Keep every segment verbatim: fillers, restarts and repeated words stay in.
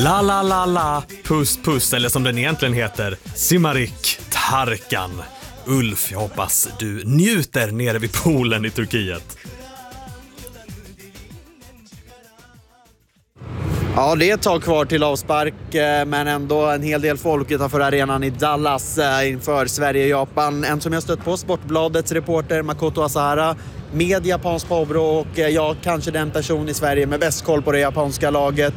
La la la la, puss puss, eller som den egentligen heter, Simarik Tarkan. Ulf, jag hoppas du njuter nere vid poolen i Turkiet. Ja, det är ett tag kvar till avspark, men ändå en hel del folk utanför arenan i Dallas inför Sverige-Japan. En som jag stött på, Sportbladets reporter Makoto Asahara, med japansk påbrå, och jag kanske den person i Sverige med bäst koll på det japanska laget.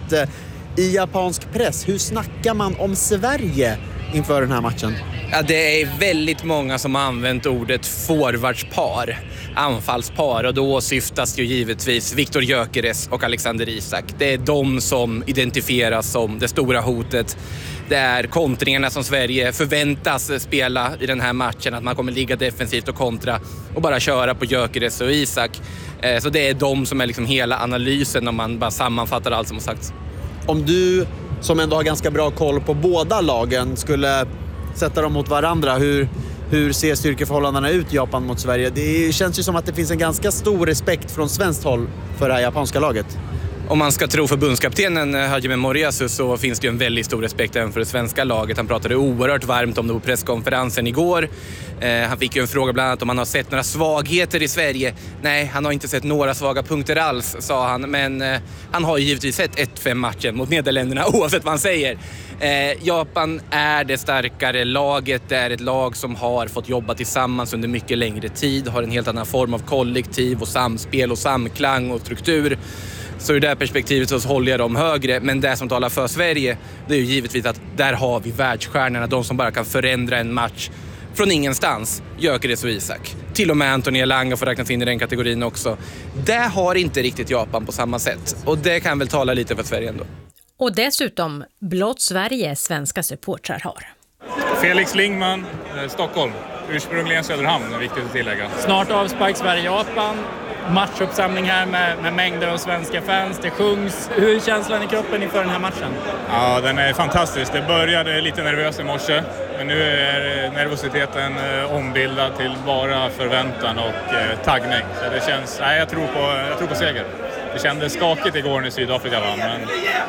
I japansk press, hur snackar man om Sverige inför den här matchen? Ja, det är väldigt många som har använt ordet forwardspar, anfallspar, och då syftas ju givetvis Viktor Gyökeres och Alexander Isak. Det är de som identifieras som det stora hotet. Det är kontringarna som Sverige förväntas spela i den här matchen, att man kommer ligga defensivt och kontra och bara köra på Gyökeres och Isak. Så det är de som är liksom hela analysen om man bara sammanfattar allt som har sagts. Om du, som ändå har ganska bra koll på båda lagen, skulle sätta dem mot varandra, hur, hur ser styrkeförhållandena ut Japan mot Sverige? Det känns ju som att det finns en ganska stor respekt från svenskt håll för det här japanska laget. Om man ska tro förbundskaptenen Hajime Moriyasu så finns det ju en väldigt stor respekt även för det svenska laget. Han pratade oerhört varmt om det på presskonferensen igår. Eh, han fick ju en fråga bland annat om han har sett några svagheter i Sverige. Nej, han har inte sett några svaga punkter alls, sa han. Men eh, han har ju givetvis sett ett fem matchen mot Nederländerna oavsett vad han säger. Eh, Japan är det starkare laget. Det är ett lag som har fått jobba tillsammans under mycket längre tid. Har en helt annan form av kollektiv och samspel och samklang och struktur. Så i det här perspektivet så håller jag dem högre. Men det som talar för Sverige, det är ju givetvis att där har vi världsstjärnorna. De som bara kan förändra en match från ingenstans. Gyökeres och Isak. Till och med Anthony Elanga får räknas in i den kategorin också. Det har inte riktigt Japan på samma sätt. Och det kan väl tala lite för Sverige ändå. Och dessutom blott Sverige svenska supportrar har. Felix Lingman, Stockholm. Ursprungligen Söderhamn, är viktigt att tillägga. Snart avspark Sverige-Japan. Matchuppsamling här med, med mängder av svenska fans. Det sjungs. Hur är känslan i kroppen inför den här matchen? Ja, den är fantastisk. Det började lite nervös i morse. Men nu är nervositeten ombildad till bara förväntan och eh, taggning. Så det känns, nej, jag tror på, jag tror på seger. Det kändes skakigt igår när Sydafrika vann, men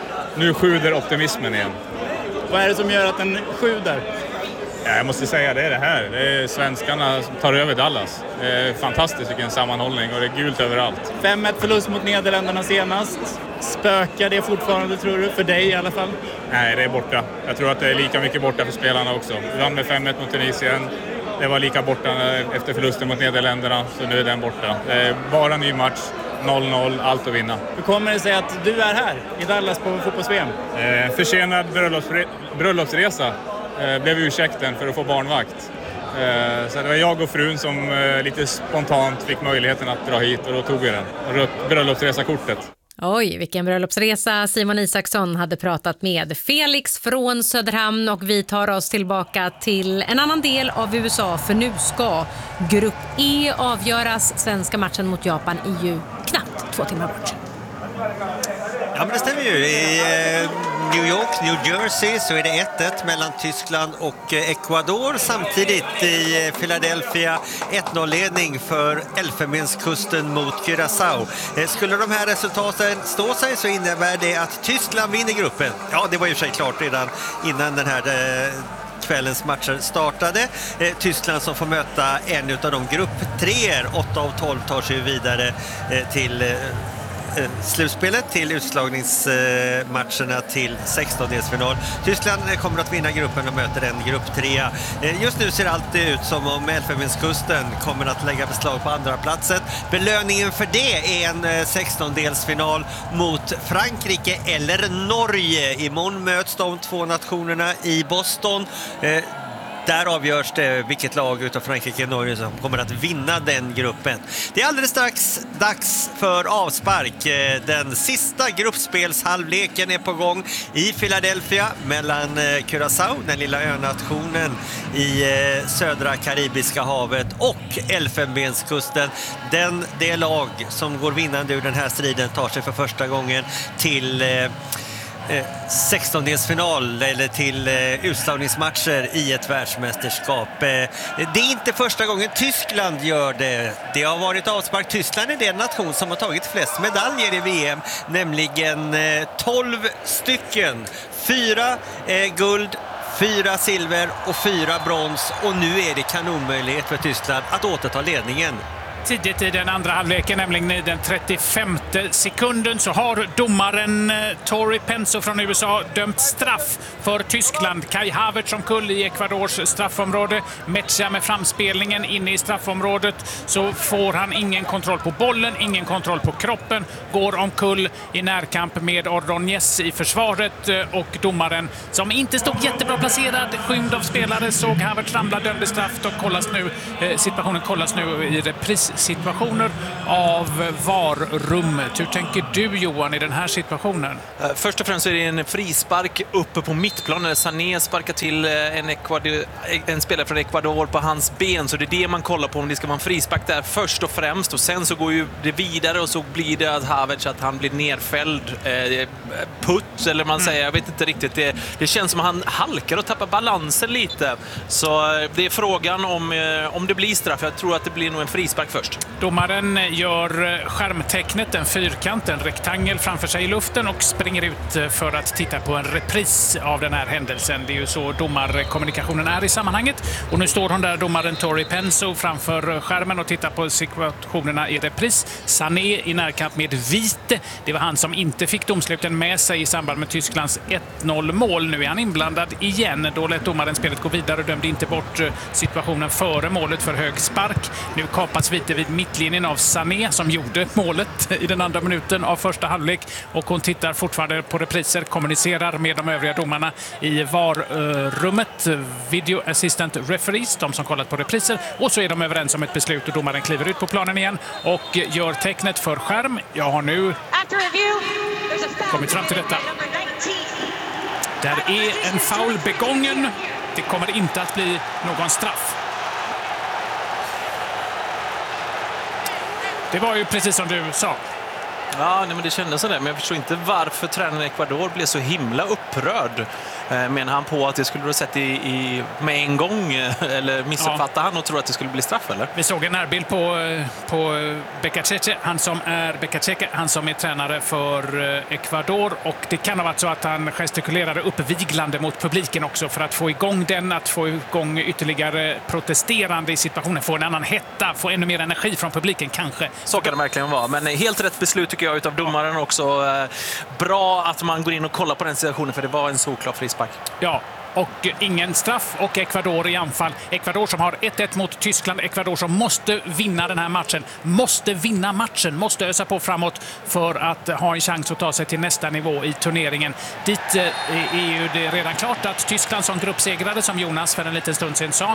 nu sjuder optimismen igen. Vad är det som gör att den sjuder? Ja, jag måste säga det är det här. Det är svenskarna som tar över Dallas. Det är fantastiskt vilken sammanhållning och det är gult överallt. fem ett förlust mot Nederländerna senast. Spökar det fortfarande, tror du? För dig i alla fall? Nej, det är borta. Jag tror att det är lika mycket borta för spelarna också. Vi vann med fem ett mot Tunisien. Det var lika borta efter förlusten mot Nederländerna, så nu är den borta. Det är bara en ny match. noll noll, allt att vinna. Hur kommer det sig att du är här i Dallas på fotbolls-V M? Eh, försenad bröllopsre- bröllopsresa eh, blev ursäkten för att få barnvakt. Eh, så det var jag och frun som eh, lite spontant fick möjligheten att dra hit och då tog vi den. Bröllopsresakortet. Oj, vilken bröllopsresa Simon Isaksson hade pratat med Felix från Söderhamn, och vi tar oss tillbaka till en annan del av U S A, för nu ska Grupp E avgöras. Svenska matchen mot Japan är ju knappt två timmar bort. Ja, men det stämmer ju. I eh, New York, New Jersey så är det ett ett mellan Tyskland och eh, Ecuador. Samtidigt i eh, Philadelphia ett noll-ledning för Elfenbenskusten mot Curaçao. Eh, skulle de här resultaten stå sig så innebär det att Tyskland vinner gruppen. Ja, det var ju sig klart redan innan den här eh, kvällens matcher startade. Eh, Tyskland som får möta en av de grupptreor. åtta av tolv tar sig vidare eh, till... Eh, slutspelet, till utslagningsmatcherna till sextondelsfinal. Tyskland kommer att vinna gruppen och möter en grupp tre. Just nu ser allt ut som om Elfenbenskusten kommer att lägga beslag på andra platsen. Belöningen för det är en sextondelsfinal mot Frankrike eller Norge. Imorgon möts de två nationerna i Boston. Där avgörs det vilket lag utav Frankrike och Norge som kommer att vinna den gruppen. Det är alldeles strax dags för avspark. Den sista gruppspelshalvleken är på gång i Philadelphia mellan Curaçao, den lilla önationen i södra Karibiska havet, och Elfenbenskusten. Den, det lag som går vinnande ur den här striden tar sig för första gången till eh, sextondelsfinal eller till eh, utslagningsmatcher i ett världsmästerskap. Eh, det är inte första gången Tyskland gör det. Det har varit avspark. Tyskland är den nation som har tagit flest medaljer i V M, nämligen eh, tolv stycken. Fyra eh, guld, fyra silver och fyra brons, och nu är det kanonmöjlighet för Tyskland att återta ledningen. Tidigt i den andra halvleken, nämligen i den trettiofemte sekunden, så har domaren Tori Penso från U S A dömt straff för Tyskland. Kai Havertz som kull i Ecuadors straffområde. Meccia med framspelningen inne i straffområdet, så får han ingen kontroll på bollen, ingen kontroll på kroppen, går omkull i närkamp med Ordonez i försvaret, och domaren, som inte stod jättebra placerad, skymd av spelare, såg Havertz ramla, dömde straff, och kollas nu, situationen kollas nu i repris situationer av V A R-rummet. Hur tänker du, Johan, i den här situationen? Först och främst är det en frispark uppe på mittplan när Sané sparkar till en, Ecuador, en spelare från Ecuador på hans ben, så det är det man kollar på, om det ska vara en frispark där först och främst, och sen så går ju det vidare och så blir det att Havertz, att han blir nerfälld, eh, putt eller man säger, jag vet inte riktigt, det, det känns som att han halkar och tappar balansen lite, så det är frågan om, eh, om det blir straff. Jag tror att det blir nog en frispark först. Domaren gör skärmtecknet, en fyrkant, en rektangel framför sig i luften, och springer ut för att titta på en repris av den här händelsen. Det är ju så domarkommunikationen är i sammanhanget. Och nu står hon där, domaren Tori Penso, framför skärmen och tittar på situationerna i repris. Sané i närkamp med Vite. Det var han som inte fick domsluten med sig i samband med Tysklands ett noll-mål. Nu är han inblandad igen. Då lät domaren spelet gå vidare och dömde inte bort situationen före målet för hög spark. Nu kapas Vite vid mittlinjen av Sané, som gjorde målet i den andra minuten av första halvlek, och hon tittar fortfarande på repriser, kommunicerar med de övriga domarna i V A R-rummet, Video Assistant Referees, de som kollat på repriser, och så är de överens om ett beslut, och domaren kliver ut på planen igen och gör tecknet för skärm. Jag har nu kommit fram till detta. Där är en foul begången. Det kommer inte att bli någon straff. Det var ju precis som du sa. Ja, nej, men det kändes sådär, men jag förstår inte varför tränaren i Ecuador blev så himla upprörd. Eh, menar han på att det skulle du ha sett i, i, med en gång, eller missuppfattade ja. han och tror att det skulle bli straff, eller? Vi såg en närbild på, på Becachece, han som är Becachece, han som är tränare för Ecuador, och det kan ha varit så att han gestikulerade uppviglande mot publiken också för att få igång den, att få igång ytterligare protesterande i situationen, få en annan hetta, få ännu mer energi från publiken kanske. Så kan det verkligen vara, men helt rätt beslut tycker jag utav domaren också. Bra att man går in och kollar på den situationen, för det var en solklar frispark. Ja, och ingen straff, och Ecuador i anfall. Ecuador som har ett ett mot Tyskland. Ecuador som måste vinna den här matchen. Måste vinna matchen. Måste ösa på framåt för att ha en chans att ta sig till nästa nivå i turneringen. Dit är ju det redan klart att Tyskland som gruppsegrare, som Jonas för en liten stund sedan sa,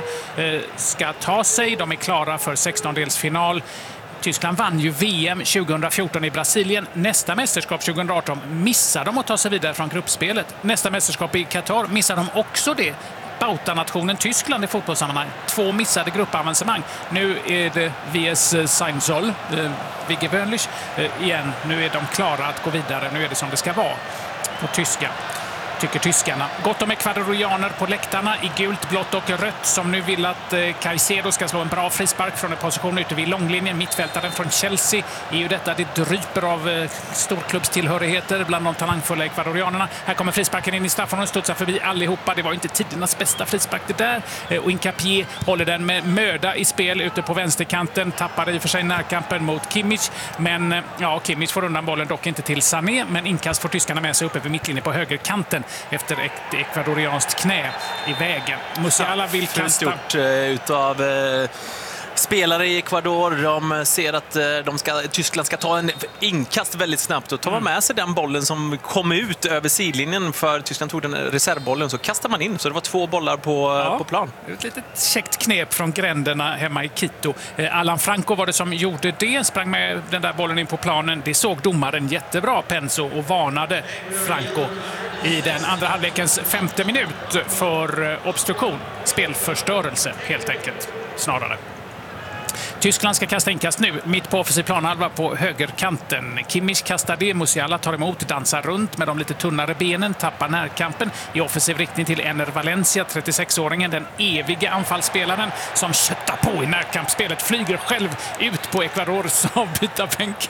ska ta sig. De är klara för sextondelsfinal. Tyskland vann ju V M tjugohundrafjorton i Brasilien. Nästa mästerskap tjugohundraarton missar de att ta sig vidare från gruppspelet. Nästa mästerskap i Qatar missar de också det. Bautanationen Tyskland i fotbollssammanhang. Två missade gruppavancemang. Nu är det V S Seinsol, eh, Vigge Wöhnlich, eh, igen. Nu är de klara att gå vidare. Nu är det som det ska vara på tyska. Tycker tyskarna. Gott om ekvadorianer på läktarna i gult, blått och rött, som nu vill att eh, Caicedo ska slå en bra frispark från en position ute vid långlinjen. Mittfältaren från Chelsea är ju detta. Det dryper av eh, storklubbstillhörigheter bland de talangfulla ekvadorianerna. Här kommer frisparken in i straffen och studsar förbi allihopa. Det var inte tidernas bästa frispark det där. Eh, och Incapié håller den med möda i spel ute på vänsterkanten. Tappar i och för sig närkampen mot Kimmich. Men eh, ja, Kimmich får undan bollen, dock inte till Sané. Men inkast får tyskarna med sig uppe vid mittlinjen på högerkanten efter ett ekvadorianskt knä i vägen. Musiala vill kasta. Stort uh, utav uh, spelare i Ecuador. De ser att uh, de ska, Tyskland ska ta en inkast väldigt snabbt och ta mm. med sig den bollen som kom ut över sidlinjen, för Tyskland tog den reservbollen, så kastar man in. Så det var två bollar på, ja. på plan. Ett litet käckt knep från gränderna hemma i Quito. Uh, Alan Franco var det som gjorde det. Sprang med den där bollen in på planen. Det såg domaren jättebra, Penso, och varnade Franco i den andra halvlekens femte minut för obstruktion. Spelförstörelse helt enkelt, snarare. Tyskland ska kasta inkast nu, mitt på offensiv planhalva på högerkanten. Kimmich kastar det, Musiala tar emot, dansar runt med de lite tunnare benen, tappar närkampen i offensiv riktning till Ener Valencia, trettiosexåringen, den eviga anfallsspelaren som köttar på i närkampsspelet, flyger själv ut på Ecuadors avbytarbänk.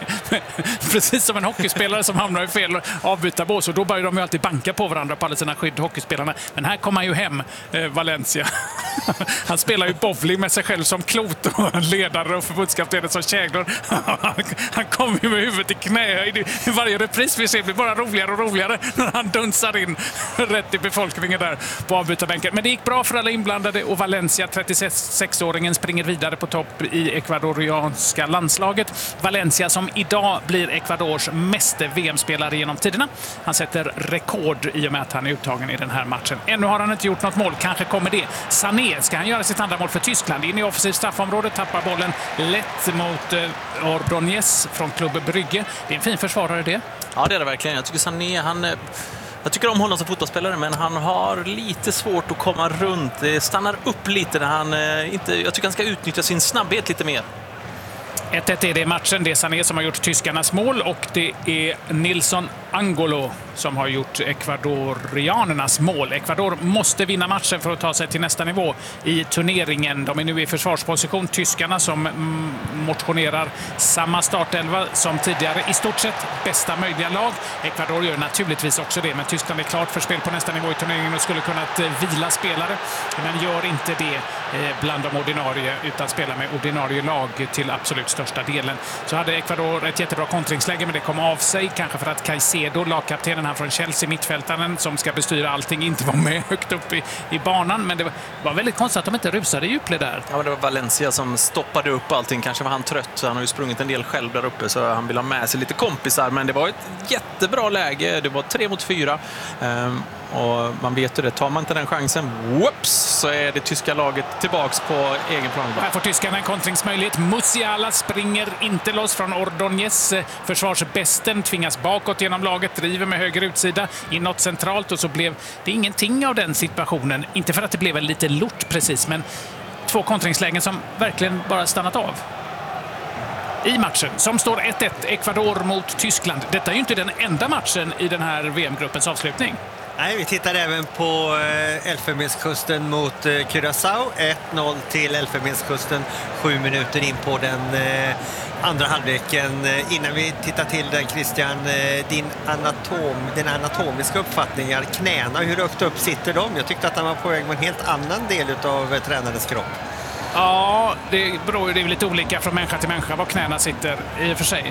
Precis som en hockeyspelare som hamnar i fel avbytarbås, och då börjar de ju alltid banka på varandra på alla sina skydd, hockeyspelarna. Men här kommer han ju hem, eh, Valencia. Han spelar ju bowling med sig själv som klot och ledare och förbundskaptenen som käglor. Han kommer ju med huvudet i knä. I varje repris vi ser blir bara roligare och roligare när han dunsar in rätt i befolkningen där på avbytarbänken. Men det gick bra för alla inblandade och Valencia, trettiosexåringen, springer vidare på topp i ekvadorianska landslaget. Valencia som idag blir Ecuadors meste V M-spelare genom tiderna. Han sätter rekord i och med att han är uttagen i den här matchen. Ännu har han inte gjort något mål, kanske kommer det. Sané ska han göra sitt andra mål för Tyskland. In i offensiv straffområde, tappar bollen lätt mot eh, Ordóñez från Club Brygge. Det är en fin försvarare det. Ja, det är det verkligen. Jag tycker Sané, han... Jag tycker om honom som fotbollsspelare, men han har lite svårt att komma runt. Det stannar upp lite när han inte... Jag tycker han ska utnyttja sin snabbhet lite mer. ett ett är det i matchen. Det är Sané som har gjort tyskarnas mål och det är Nilsson Angolo som har gjort ekvadorianernas mål. Ecuador måste vinna matchen för att ta sig till nästa nivå i turneringen. De är nu i försvarsposition. Tyskarna som motionerar samma startelva som tidigare. I stort sett bästa möjliga lag. Ecuador gör naturligtvis också det, men Tyskland är klart för spel på nästa nivå i turneringen och skulle kunnat vila spelare. Men gör inte det bland de ordinarie utan spelar med ordinarie lag till absolut största delen. Så hade Ecuador ett jättebra kontringsläge, men det kom av sig. Kanske för att Caicedo, lagkaptenen här från Chelsea, mittfältaren som ska bestyra allting, inte var med högt upp i, i banan. Men det var, var väldigt konstigt att de inte rusade i djupled där. Ja, det var Valencia som stoppade upp allting. Kanske var han trött, så han har ju sprungit en del själv där uppe, så han vill ha med sig lite kompisar. Men det var ett jättebra läge. Det var tre mot fyra. Um, och man vet ju det. Tar man inte den chansen, whoops, så är det tyska laget tillbaks på egen plan. Här får tyskarna en kontringsmöjlighet. Musiala springer inte loss från Ordóñez. Försvarsbästen tvingas bakåt genom laget, driver med höger utsida inåt centralt, och så blev det ingenting av den situationen. Inte för att det blev en lite lort precis, men två kontringslägen som verkligen bara stannat av. I matchen som står ett ett, Ecuador mot Tyskland. Detta är ju inte den enda matchen i den här V M-gruppens avslutning. Nej, vi tittar även på eh, Elfenbenskusten mot eh, Curaçao. ett noll till Elfenbenskusten, sju minuter in på den eh, andra halvleken. Eh, innan vi tittar till den, Christian, eh, din anatom, dina anatomiska uppfattningar, knäna, hur högt upp sitter de? Jag tyckte att han var på väg med en helt annan del av eh, tränarens kropp. Ja, det beror ju, det är lite olika från människa till människa var knäna sitter i och för sig.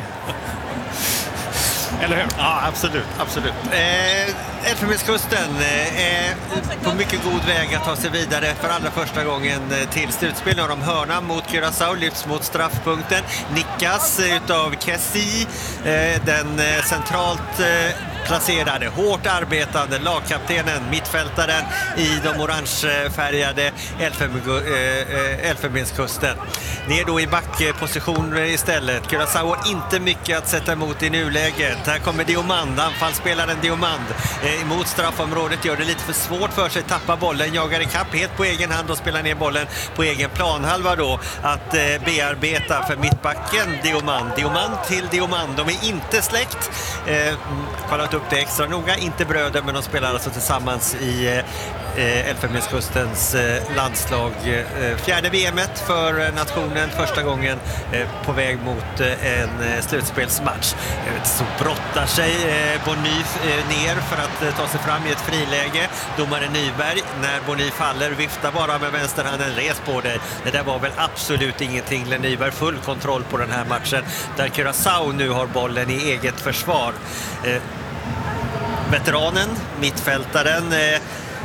Eller hur? Ja, absolut, absolut. Eh, Elfenbenskusten är eh, på mycket god väg att ta sig vidare för allra första gången till slutspel. När de hörna mot Curaçao lyfts mot straffpunkten. Nickas utav Kessi, eh, den eh, centralt eh, placerade, hårt arbetande lagkaptenen, mittfältaren i de orangefärgade Elfenbenskusten. Ner då i backpositioner istället. Curaçao har inte mycket att sätta emot i nuläget. Här kommer Diomand, anfallsspelaren Diomand eh, emot straffområdet, gör det lite för svårt för sig, tappar bollen, jagar i kapp helt på egen hand och spelar ner bollen på egen planhalva då att eh, bearbeta för mittbacken Diomand. Diomand till Diomand, de är inte släkt. Eh, kollat upp det extra noga, inte bröder, men de spelar alltså tillsammans i eh, Elfenbenskustens eh, landslag. Eh, fjärde V M-et för nationen, första gången eh, på väg mot eh, en eh, slutspelsmatch. Eh, så brottar sig eh, Bonny eh, ner för att eh, ta sig fram i ett friläge. Domare Nyberg, när Bonny faller, viftar bara med vänsterhanden, res på dig. Det där var väl absolut ingenting. Nyberg full kontroll på den här matchen, där Curaçao nu har bollen i eget försvar. Eh, veteranen, mittfältaren eh,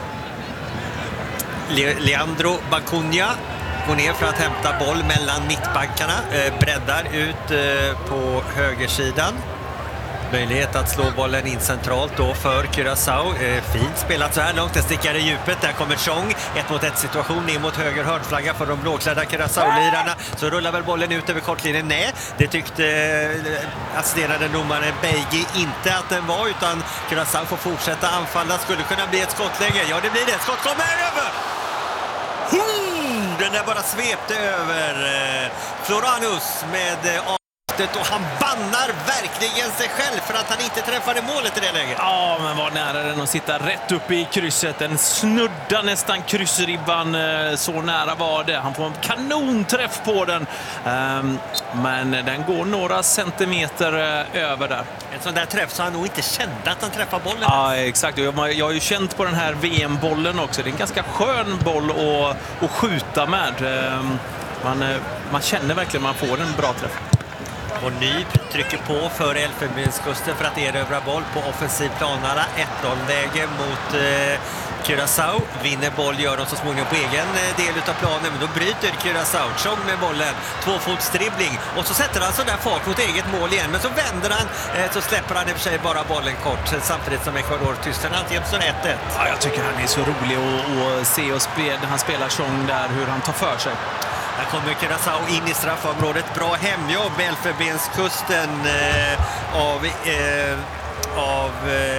Le- Leandro Bacunha går ner för att hämta boll mellan mittbackarna, eh, breddar ut eh, på högersidan. Möjlighet att slå bollen in centralt då för Curaçao. Eh, fint spelat så här långt, det stickar i djupet. Där kommer Chong, ett mot ett situation ner mot höger hörnflagga för de blåklädda Curaçao-lirarna. Så rullar väl bollen ut över kortlinjen. Nej, det tyckte eh, assisterande domare Beigi inte att den var, utan Curaçao får fortsätta anfalla. Skulle kunna bli ett skottläge. Ja, det blir det. Skott kommer över! Hmm! Orden där bara svepte över eh, Floranus med eh, och han bannar verkligen sig själv för att han inte träffade målet i det läget. Ja, men var nära den att sitta rätt upp i krysset. Den snuddar nästan kryssribban. Så nära var det. Han får en kanonträff på den. Men den går några centimeter över där. En sån där träff så han nog inte kände att han träffade bollen. Ja, exakt. Jag har ju känt på den här V M-bollen också. Det är en ganska skön boll att, att skjuta med. Man, man känner verkligen att man får en bra träff. Och Nyp trycker på för Elfenbenskusten för att erövra boll på offensiv planara. ett noll-läge mot eh, Curaçao. Vinner boll, gör de så småningom på egen del av planen. Men då bryter Curaçao. Chong med bollen. Tvåfotsdribbling. Och så sätter han så där fart mot eget mål igen. Men så vänder han, eh, så släpper han i och för sig bara bollen kort. Samtidigt som Ecuador Tyskland alltid står ett ett. Ja, jag tycker han är så rolig att, att se och spela. Han spelar Chong där, hur han tar för sig. Här kommer Curaçao in i straffområdet. Bra hemjobb med Elfenbenskusten eh, av, eh, av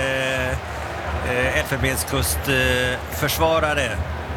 eh, Elfenbenskustförsvarare. Eh,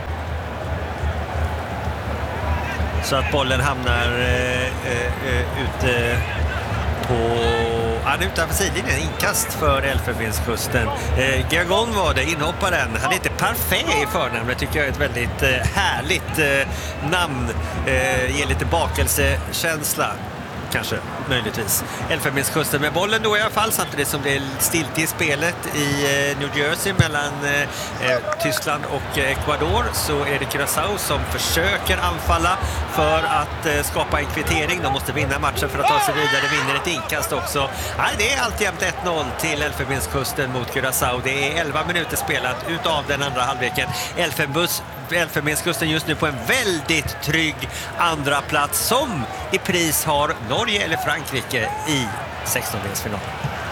Så att bollen hamnar eh, eh, ute på... Han är utanför sidlinjen, inkast för Elfenbenskusten. Eh, Gagon var det, inhopparen. Han heter Parfait i förnamn. Det tycker jag är ett väldigt eh, härligt eh, namn. Eh, ger lite bakelsekänsla. Kanske, möjligtvis. Elfenbenskusten med bollen då i alla fall, samtidigt som det är stilt i spelet i eh, New Jersey mellan eh, Tyskland och eh, Ecuador, så är det Curaçao som försöker anfalla för att eh, skapa en kvittering. De måste vinna matchen för att ta sig vidare, vinner ett inkast också. Nej, det är alltjämt ett noll till Elfenbenskusten mot Curaçao. Det är elva minuter spelat utav den andra halvleken. Elfenbus Elfenbenskusten just nu på en väldigt trygg andra plats som i pris har Norge eller Frankrike i sextondelsfinalen.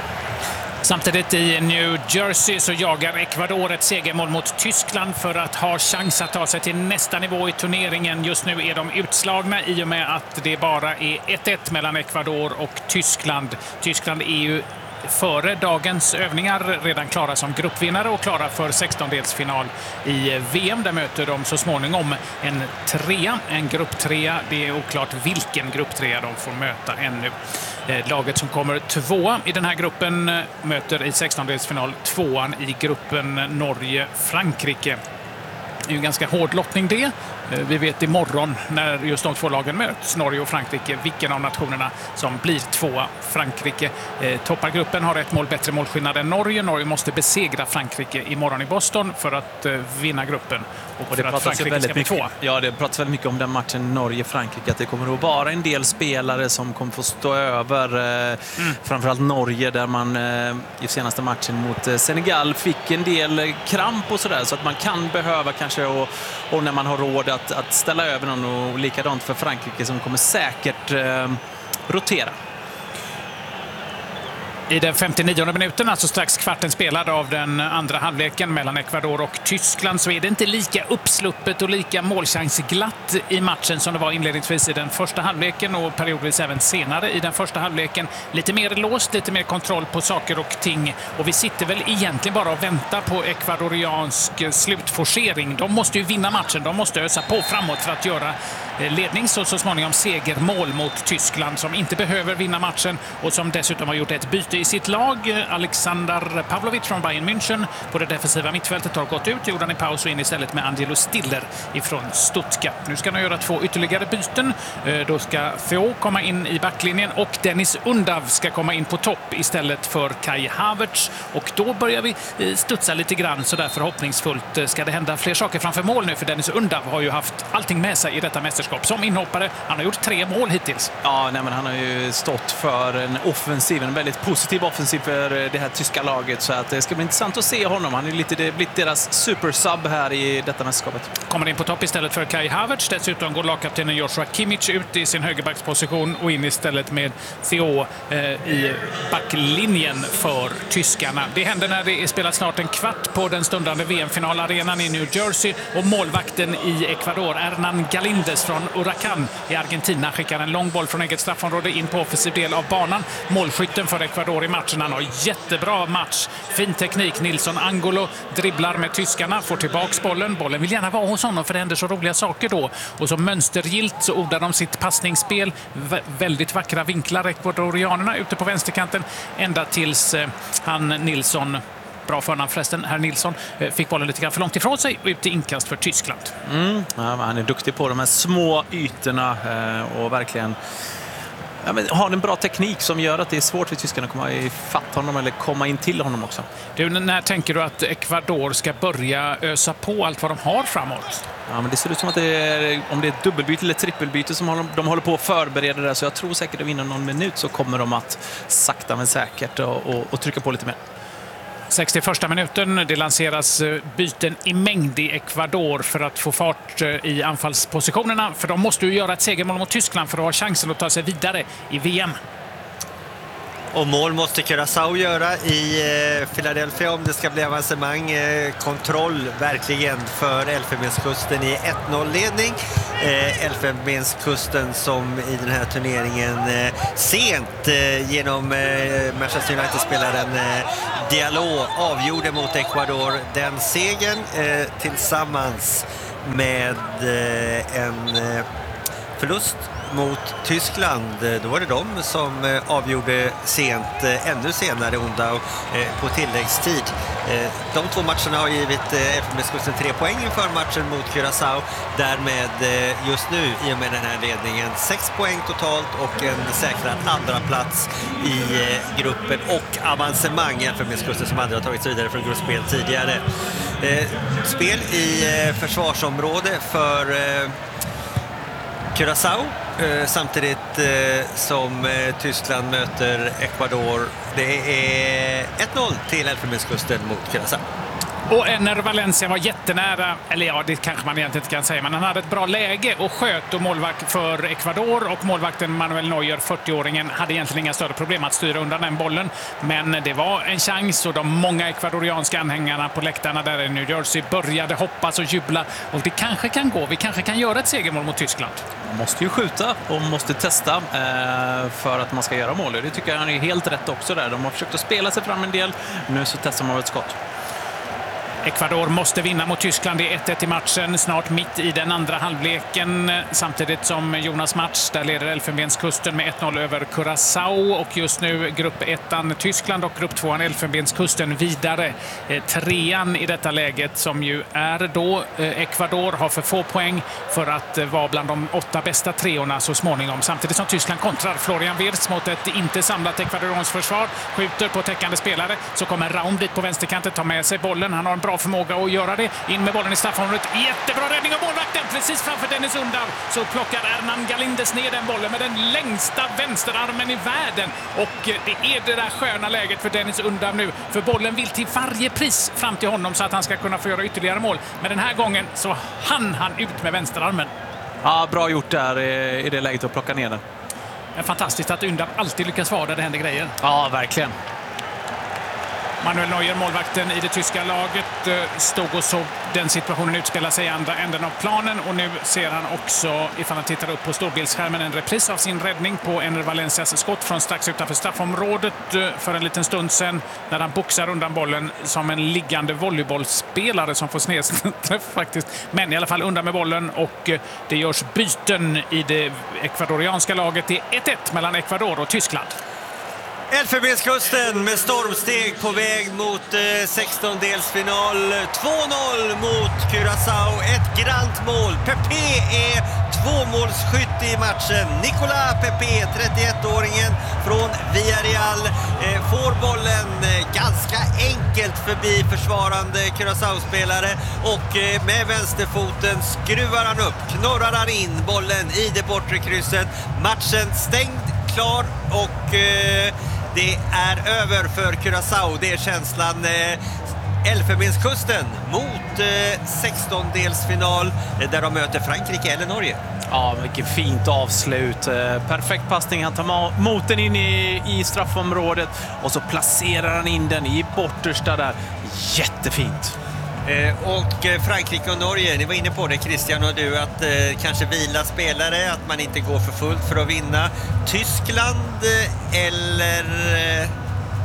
Samtidigt i New Jersey så jagar Ecuador ett segermål mot Tyskland för att ha chans att ta sig till nästa nivå i turneringen. Just nu är de utslagna i och med att det bara är ett ett mellan Ecuador och Tyskland. Tyskland är ju före dagens övningar redan klara som gruppvinnare och klara för sextondelsfinal i V M. Där möter de så småningom en trea, en grupptrea. Det är oklart vilken grupptrea de får möta ännu. Laget som kommer tvåa i den här gruppen möter i sextondelsfinal tvåan i gruppen Norge-Frankrike. Det är ju en ganska hård lottning det. Vi vet imorgon när just de två lagen möts, Norge och Frankrike, vilken av nationerna som blir tvåa. Frankrike eh, toppar gruppen, har ett mål bättre målskillnad än Norge. Norge måste besegra Frankrike imorgon i Boston för att eh, vinna gruppen. Och, och det för att Frankrike väldigt ska bli tvåa. Ja, det pratas väldigt mycket om den matchen Norge-Frankrike, att det kommer att vara en del spelare som kommer få stå över. Eh, mm. Framförallt Norge där man eh, i senaste matchen mot eh, Senegal fick en del eh, kramp och sådär. Så att man kan behöva kanske, och, och när man har råd att Att, att ställa över någon, och likadant för Frankrike som kommer säkert eh, rotera. I den femtionionde minuten, alltså strax kvarten spelad av den andra halvleken mellan Ecuador och Tyskland, så är det inte lika uppsluppet och lika målchansglatt i matchen som det var inledningsvis i den första halvleken och periodvis även senare i den första halvleken. Lite mer låst, lite mer kontroll på saker och ting, och vi sitter väl egentligen bara och väntar på ekvadoriansk slutforcering. De måste ju vinna matchen, de måste ösa på framåt för att göra lednings- och så småningom segermål mot Tyskland, som inte behöver vinna matchen och som dessutom har gjort ett byte i sitt lag. Alexander Pavlovic från Bayern München på det defensiva mittfältet har gått ut, gjorde han i paus och in istället med Angelo Stiller ifrån Stuttgart. Nu ska de göra två ytterligare byten. Då ska Theo komma in i backlinjen och Dennis Undav ska komma in på topp istället för Kai Havertz, och då börjar vi studsa lite grann, så där förhoppningsfullt ska det hända fler saker framför mål nu, för Dennis Undav har ju haft allting med sig i detta mästerskap som inhoppare. Han har gjort tre mål hittills. Ja, nej, men han har ju stått för en offensiv, en väldigt positiv offensiv för det här tyska laget, så att det ska bli intressant att se honom. Han är lite det blivit deras supersub här i detta mästerskapet. Kommer in på topp istället för Kai Havertz. Dessutom går lagkaptenen Joshua Kimmich ut i sin högerbacksposition och in istället med Theo eh, i backlinjen för tyskarna. Det händer när det är spelat snart en kvart på den stundande V M-finalarenan i New Jersey, och målvakten i Ecuador, Hernan Galindes från Huracán i Argentina, skickar en lång boll från eget straffområde in på offensiv del av banan. Målskytten för Ecuador står i matchen. Han har jättebra match. Fin teknik. Nilsson Angolo dribblar med tyskarna, får tillbaks bollen. Bollen vill gärna vara hos honom för det händer så roliga saker då. Och så mönstergilt så odlar de sitt passningsspel. Vä- väldigt vackra vinklar, ekvadorianerna ute på vänsterkanten. Ända tills eh, han Nilsson, bra förnamn förresten, herr Nilsson, eh, fick bollen lite grann för långt ifrån sig och ut i inkast för Tyskland. Mm. Ja, han är duktig på de här små ytorna eh, och verkligen ja, men har en bra teknik som gör att det är svårt för tyskarna att komma i fatt honom eller komma in till honom också. Du, när tänker du att Ecuador ska börja ösa på allt vad de har framåt? Ja, men det ser ut som att det är, om det är ett dubbelbyte eller trippelbyte som håller, de håller på att förbereda det, så jag tror säkert att inom någon minut så kommer de att sakta men säkert och, och, och trycka på lite mer. sextioförsta minuten, det lanseras byten i mängd i Ecuador för att få fart i anfallspositionerna, för de måste ju göra ett segermål mot Tyskland för att ha chansen att ta sig vidare i V M. Och mål måste Curaçao göra i eh, Philadelphia om det ska bli avancemang. Eh, kontroll verkligen för Elfenbenskusten i ett noll-ledning. Eh, Elfenbenskusten som i den här turneringen eh, sent eh, genom eh, Manchester United-spelaren eh, Diallo avgjorde mot Ecuador den segern eh, tillsammans med eh, en eh, förlust mot Tyskland. Då var det de som avgjorde sent, ännu senare Undao på tilläggstid. De två matcherna har givit Elfenbenskusten tre poäng inför matchen mot Curaçao. Därmed just nu i och med den här ledningen sex poäng totalt och en säkrad andra plats i gruppen och avancemang. Elfenbenskusten som aldrig har tagits vidare från gruppspel tidigare. Spel i försvarsområde för Curaçao eh, samtidigt eh, som eh, Tyskland möter Ecuador. Det är ett noll till Elfenbenskusten mot Curaçao. Och Enner Valencia var jättenära, eller ja, det kanske man egentligen inte kan säga, men han hade ett bra läge och sköt, och målvakt för Ecuador och målvakten Manuel Neuer, fyrtio-åringen, hade egentligen inga större problem att styra undan den bollen. Men det var en chans och de många ekvadorianska anhängarna på läktarna där i New Jersey började hoppas och jubla, och det kanske kan gå. Vi kanske kan göra ett segermål mot Tyskland. Man måste ju skjuta och måste testa eh, för att man ska göra mål. Det tycker jag han är helt rätt också där. De har försökt att spela sig fram en del, nu så testar man ett skott. Ecuador måste vinna mot Tyskland. Det är ett ett i matchen, snart mitt i den andra halvleken. Samtidigt som Jonas match, där leder Elfenbenskusten med ett noll över Curaçao. Och just nu grupp ettan Tyskland och grupp tvåan Elfenbenskusten vidare. Trean i detta läget, som ju är då Ecuador, har för få poäng för att vara bland de åtta bästa treorna så småningom. Samtidigt som Tyskland kontrar. Florian Wirtz mot ett inte samlat ekvadorianskt försvar, skjuter på täckande spelare, så kommer Raum dit på vänsterkanten, tar med sig bollen. Han har en bra förmåga att göra det. In med bollen i straffområdet. Jättebra räddning av målvakten. Precis framför Dennis Undao så plockar Hernan Galindes ner den bollen med den längsta vänsterarmen i världen. Och det är det där sköna läget för Dennis Undao nu. För bollen vill till varje pris fram till honom så att han ska kunna få göra ytterligare mål. Men den här gången så hann han ut med vänsterarmen. Ja, bra gjort där i det läget att plocka ner den. Det är fantastiskt att Undao alltid lyckas vara där det händer grejer. Ja, verkligen. Manuel Neuer, målvakten i det tyska laget, stod och såg den situationen utspela sig i andra änden av planen, och nu ser han också, ifall han tittar upp på storbildsskärmen, en repris av sin räddning på Enner Valencias skott från strax utanför straffområdet för en liten stund sedan, när han boxar undan bollen som en liggande volleybollspelare som får snedträff faktiskt, men i alla fall undan med bollen, och det görs byten i det ekvadorianska laget. Det är ett ett mellan Ecuador och Tyskland. Elfenbenskusten med stormsteg på väg mot eh, sextondelsfinal. två noll mot Curaçao. Ett grant mål. Pepe är tvåmålsskytt i matchen. Nicolas Pepe, trettioettåringen från Villarreal, eh, får bollen eh, ganska enkelt förbi försvarande Curaçao-spelare, och eh, med vänsterfoten skruvar han upp, knorrar han in bollen i det bortre krysset. Matchen stängd, klar, och eh, det är över för Curaçao. Det är känslan. Eh, Elfenbenskusten mot eh, sextondelsfinal eh, där de möter Frankrike eller Norge. Ja, vilket fint avslut. Eh, perfekt passning. Han tar moten in i, i straffområdet och så placerar han in den i bortersta där. Jättefint. Eh, och eh, Frankrike och Norge, ni var inne på det Christian och du, att eh, kanske vila spelare, att man inte går för fullt för att vinna. Tyskland eh, eller eh,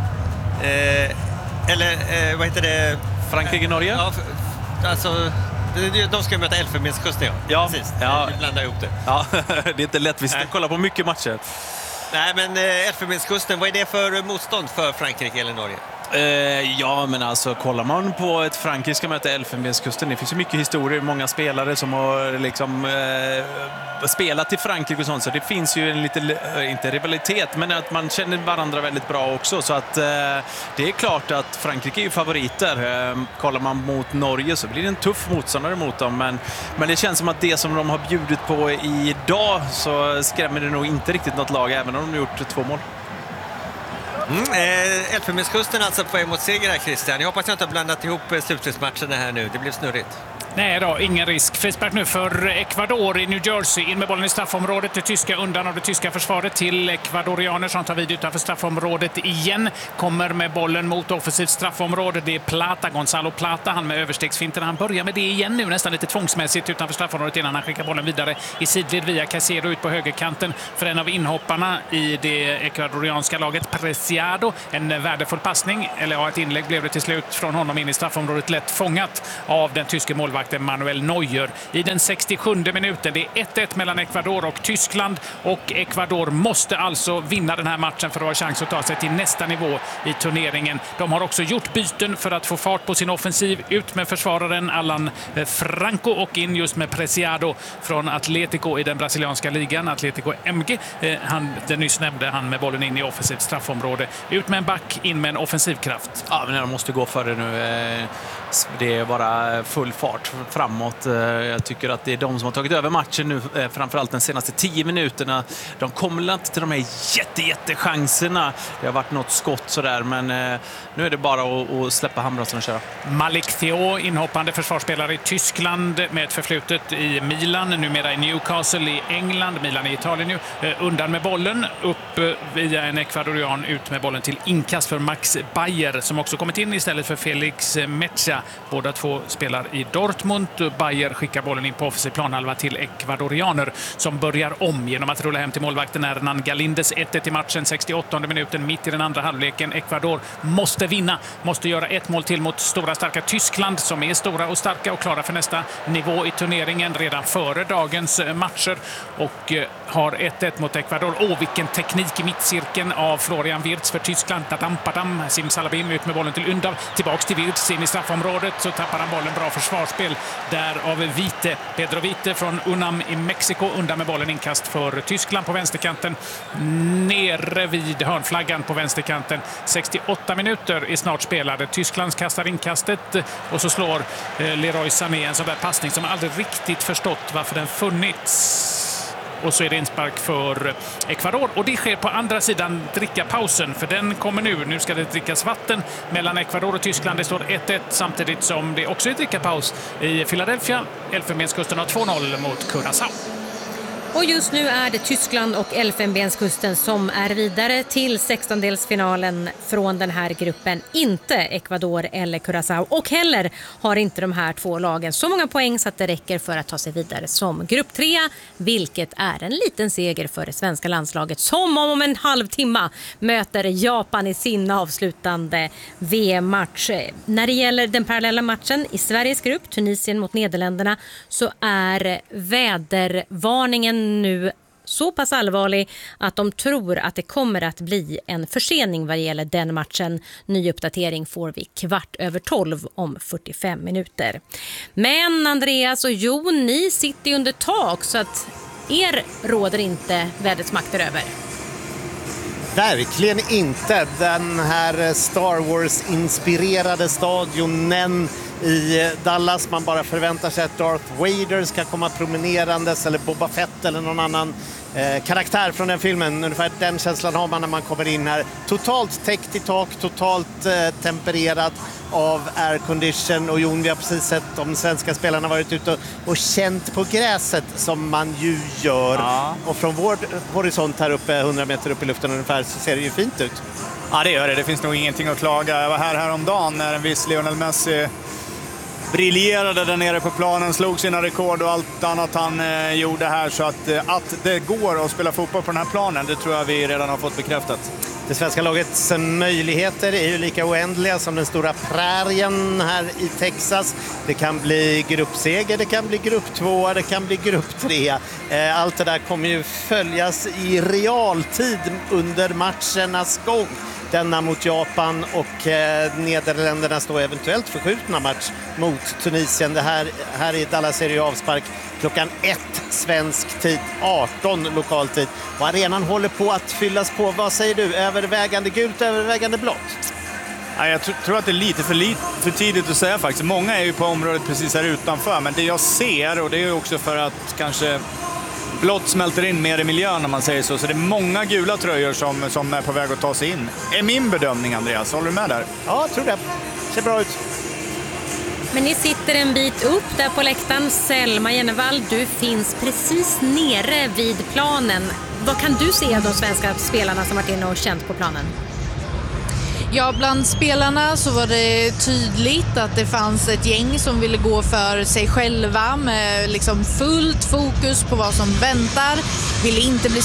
Eh, eller eh, vad heter det? Frankrike-Norge? Ja, alltså... De ska möta Elfenbenskusten, ja. Ja, precis. ja. Vi blandar ihop det. Ja, det är inte lätt. Vi ska Nej. kolla på mycket matcher. Nej, men eh, Elfenbenskusten, vad är det för motstånd för Frankrike eller Norge? Eh, ja, men alltså kollar man på ett Frankrike ska möta Elfenbenskusten, det finns ju mycket historier, många spelare som har liksom eh, spelat i Frankrike och sånt, så det finns ju en lite, eh, inte rivalitet, men att man känner varandra väldigt bra också, så att eh, det är klart att Frankrike är ju favoriter. Eh, kollar man mot Norge så blir det en tuff motståndare mot dem, men, men det känns som att det som de har bjudit på idag så skrämmer det nog inte riktigt något lag, även om de har gjort två mål. Mm, eh, Elfenbenskusten alltså på väg mot seger här, Christian. Jag hoppas jag inte har blandat ihop slutspelsmatcherna här nu. Det blev snurrigt. Nej då, ingen risk. Frispark nu för Ecuador i New Jersey. In med bollen i straffområdet. Det tyska undan av det tyska försvaret till ecuadorianer som tar vid utanför straffområdet igen. Kommer med bollen mot offensivt straffområde. Det är Plata, Gonzalo Plata. Han med överstegsfinten. Han börjar med det igen nu, nästan lite tvångsmässigt utanför straffområdet innan han skickar bollen vidare i sidled via Caicedo ut på högerkanten för en av inhopparna i det ecuadorianska laget, Preciado. En värdefull passning, eller ja, ett inlägg blev det till slut från honom in i straffområdet, lätt fångat av den tyske målvakten Manuel Neuer i den sextiosjunde minuten. Det är ett ett mellan Ecuador och Tyskland, och Ecuador måste alltså vinna den här matchen för att ha chans att ta sig till nästa nivå i turneringen. De har också gjort byten för att få fart på sin offensiv. Ut med försvararen Alan Franco och in just med Preciado från Atletico i den brasilianska ligan, Atletico M G. Han, den nyss nämnde, han med bollen in i offensivt straffområde. Ut med en back, in med en offensivkraft. Ja, men de måste gå för det nu. Det är bara full fart framåt. Jag tycker att det är de som har tagit över matchen nu, framförallt de senaste tio minuterna. De kommer inte till de här jätte, jätte chanserna. Det har varit något skott sådär, men nu är det bara att släppa handbromsen och köra. Malik Theo, inhoppande försvarsspelare i Tyskland med ett förflutet i Milan, numera i Newcastle i England, Milan i Italien nu. Undan med bollen, upp via en ecuadorian, ut med bollen till inkast för Max Bayer som också kommit in istället för Felix Mecha. Båda två spelar i Dortmund. Bayer skickar bollen in på offensiv planhalva till ecuadorianer som börjar om genom att rulla hem till målvakten Hernan Galindes. ett ett i matchen, sextioåttonde minuten, mitt i den andra halvleken. Ecuador måste vinna, måste göra ett mål till mot stora starka Tyskland som är stora och starka och klara för nästa nivå i turneringen redan före dagens matcher, och har ett ett mot Ecuador. Åh, vilken teknik i mittcirkeln av Florian Wirtz för Tyskland. Tadam, padam, Simsalabim ut med bollen till Undav, tillbaks till Wirtz in i straffområdet, så tappar han bollen. Bra försvarsspel där av Vite, Pedro Vite från Unam i Mexiko. Undan med bollen, inkast för Tyskland på vänsterkanten, nere vid hörnflaggan på vänsterkanten. sextioåtta minuter är snart spelade. Tyskland kastar inkastet och så slår Leroy Sané en sån där passning som aldrig riktigt förstått varför den funnits. Och så är det inspark för Ecuador, och det sker på andra sidan drickapausen, för den kommer nu. Nu ska det drickas vatten mellan Ecuador och Tyskland. Det står ett ett samtidigt som det också är drickapaus i Philadelphia. Elfenbenskusten har två noll mot Curaçao. Och just nu är det Tyskland och Elfenbenskusten som är vidare till sextondelsfinalen från den här gruppen. Inte Ecuador eller Curaçao, och heller har inte de här två lagen så många poäng så att det räcker för att ta sig vidare som grupp tre, vilket är en liten seger för det svenska landslaget som om en halvtimme möter Japan i sin avslutande V M-match. När det gäller den parallella matchen i Sveriges grupp, Tunisien mot Nederländerna, så är vädervarningen nu så pass allvarlig att de tror att det kommer att bli en försening vad gäller den matchen. Ny uppdatering får vi kvart över tolv om fyrtiofem minuter. Men Andreas och Jon, ni sitter under tak så att er råder inte vädrets makter över. Verkligen inte. Den här Star Wars-inspirerade stadionen i Dallas. Man bara förväntar sig att Darth Vader ska komma promenerandes, eller Boba Fett eller någon annan eh, karaktär från den filmen. Ungefär den känslan har man när man kommer in här. Totalt täckt i tak, totalt eh, tempererat av aircondition. Och Jon, vi har precis sett de svenska spelarna varit ute och, och känt på gräset som man ju gör. Ja. Och från vår horisont här uppe, hundra meter upp i luften ungefär, så ser det ju fint ut. Ja, det gör det. Det finns nog ingenting att klaga. Jag var här häromdagen när en viss Lionel Messi briljerade där nere på planen, slog sina rekord och allt annat han eh, gjorde här. Så att, eh, att det går att spela fotboll på den här planen, det tror jag vi redan har fått bekräftat. Det svenska lagets möjligheter är ju lika oändliga som den stora prärien här i Texas. Det kan bli gruppseger, det kan bli grupp två, det kan bli grupp tre. Allt det där kommer ju följas i realtid under matchernas gång. Denna mot Japan och eh, Nederländerna står eventuellt förskjutna match mot Tunisien. Det här, här i Dallas är det avspark klockan ett svensk tid, arton lokal tid. Och arenan håller på att fyllas på. Vad säger du? Övervägande gult, övervägande blått? Ja, jag tror att det är lite för, lit, för tidigt att säga faktiskt. Många är ju på området precis här utanför. Men det jag ser, och det är också för att kanske blått smälter in mer i miljön om man säger så. Så det är många gula tröjor som, som är på väg att ta sig in. Är min bedömning, Andreas. Håller du med där? Ja, jag tror det. Ser bra ut. Men ni sitter en bit upp där på läktaren. Selma Jennevall, du finns precis nere vid planen. Vad kan du se av de svenska spelarna som varit inne och känt på planen? Ja, bland spelarna så var det tydligt att det fanns ett gäng som ville gå för sig själva med liksom fullt fokus på vad som väntar. Ville inte bli